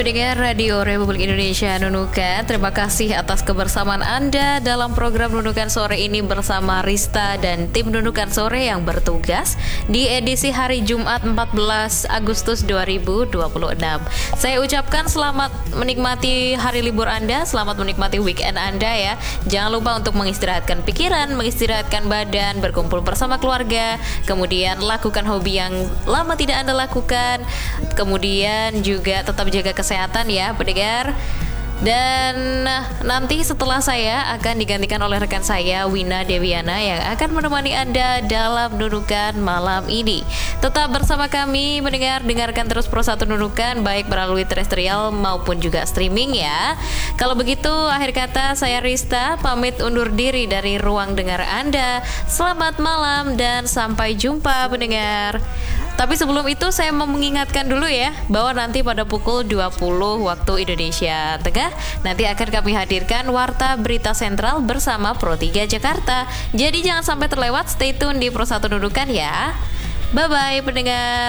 pendengar Radio Republik Indonesia Nunukan, terima kasih atas kebersamaan Anda dalam program Nunukan Sore ini bersama Rista dan tim Nunukan Sore yang bertugas di edisi hari Jumat 14 Agustus 2026. Saya ucapkan selamat menikmati hari libur Anda, selamat menikmati weekend Anda ya. Jangan lupa untuk mengistirahatkan pikiran, mengistirahatkan badan, berkumpul bersama keluarga, kemudian lakukan hobi yang lama tidak Anda lakukan, kemudian juga tetap jaga kesehatan ya pendengar. Dan nanti setelah saya akan digantikan oleh rekan saya Wina Dewiana yang akan menemani Anda dalam Nunukan malam ini. Tetap bersama kami mendengar, dengarkan terus Pro 1 Nunukan baik melalui terestrial maupun juga streaming ya. Kalau begitu akhir kata saya Rista pamit undur diri dari ruang dengar Anda. Selamat malam dan sampai jumpa pendengar. Tapi sebelum itu saya mau mengingatkan dulu ya bahwa nanti pada pukul 20 waktu Indonesia Tengah nanti akan kami hadirkan Warta Berita Sentral bersama Pro 3 Jakarta. Jadi jangan sampai terlewat, stay tune di Pro 1 Nunukan ya. Bye bye pendengar.